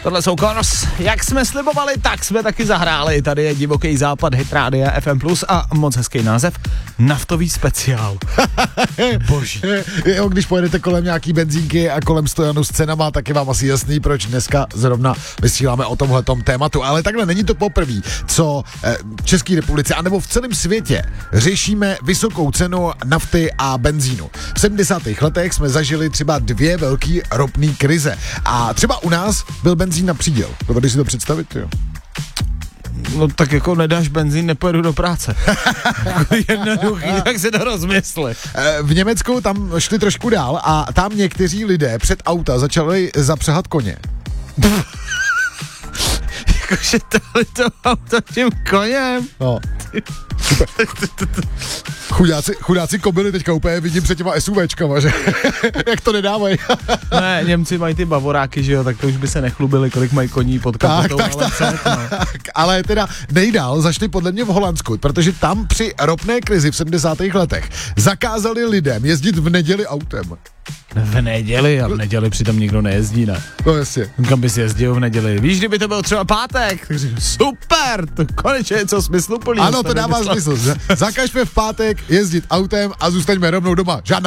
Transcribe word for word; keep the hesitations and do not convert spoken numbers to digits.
Tohle jsou Kors. Jak jsme slibovali, tak jsme taky zahráli. Tady je Divoký západ, hit rádia F M plus a moc hezký název. Naftový speciál. Boží. Jo, když pojedete kolem nějaký benzínky a kolem stojanu s cenama, tak je vám asi jasný, proč dneska zrovna vysíláme o tomhletom tématu. Ale takhle není to poprvé, co v České republice, anebo v celém světě řešíme vysokou cenu nafty a benzínu. V sedmdesátých letech jsme zažili třeba dvě velký ropný krize. A třeba u nás byl benzín na příděl. Dovedeš si to představit, jo? No tak jako nedáš benzín, nepojedu do práce. Jednoduchý, tak si to rozmysli. V Německu tam šli trošku dál a tam někteří lidé před auta začali zapřehat koně. Jakože tohle to auto tím koněm. No. Chudáci, chudáci kobily teďka úplně vidím před těma SUVčkama, že jak to nedávají. Ne, Němci mají ty bavoráky, že jo, tak to už by se nechlubili, kolik mají koní pod kapotou, tak, ale tak, set, no. Ale teda nejdál zašli podle mě v Holandsku, protože tam při ropné krizi v sedmdesátých letech zakázali lidem jezdit v neděli autem. V neděli a v neděli přitom nikdo nejezdí, ne? No jasně. Kam bys jezdil v neděli? Víš, kdyby to byl třeba pátek, tak říkám, super, to konečně je co smysluplný. Ano, to dává smysl. Zakažme v pátek jezdit autem a zůstaňme rovnou doma. Žádná